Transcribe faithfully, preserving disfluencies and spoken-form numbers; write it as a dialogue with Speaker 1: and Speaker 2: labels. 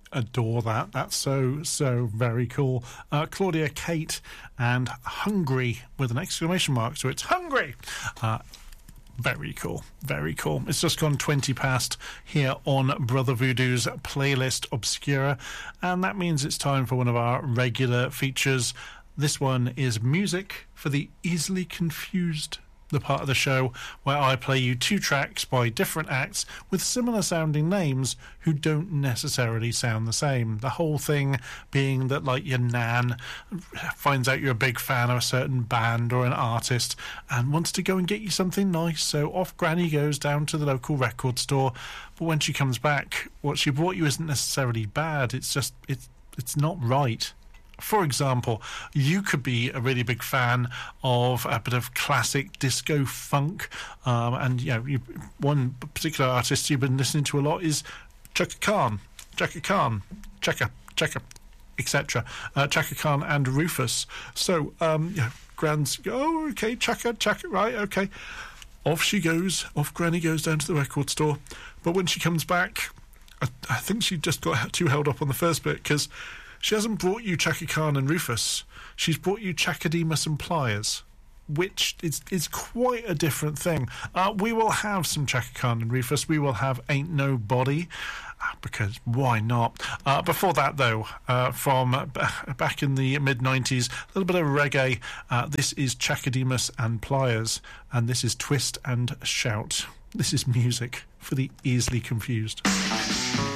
Speaker 1: adore that. That's so, so very cool. Uh, Claudia Kate and Hungry with an exclamation mark. So it's Hungry. Uh, very cool. Very cool. It's just gone twenty past here on Brother Voodoo's Playlist Obscura. And that means it's time for one of our regular features. This one is music for the easily confused, the part of the show where I play you two tracks by different acts with similar sounding names who don't necessarily sound the same. The whole thing being that, like, your nan finds out you're a big fan of a certain band or an artist and wants to go and get you something nice, so off Granny goes down to the local record store. But when she comes back, what she brought you isn't necessarily bad, it's just, it's, it's not right. For example, you could be a really big fan of a bit of classic disco funk, um, and you know, you, one particular artist you've been listening to a lot is Chaka Khan, Chaka Khan, Chaka, Chaka, et cetera. Uh, Chaka Khan and Rufus. So, um, you know, Gran's, oh, okay, Chaka, Chaka, right, okay. Off she goes, off Granny goes down to the record store. But when she comes back, I, I think she just got too held up on the first bit, because she hasn't brought you Chaka Khan and Rufus. She's brought you Chakademus and Pliers, which is, is quite a different thing. Uh, we will have some Chaka Khan and Rufus. We will have Ain't Nobody, uh, because why not? Uh, before that, though, uh, from uh, back in the mid nineties, a little bit of reggae. Uh, this is Chakademus and Pliers, and this is Twist and Shout. This is music for the easily confused.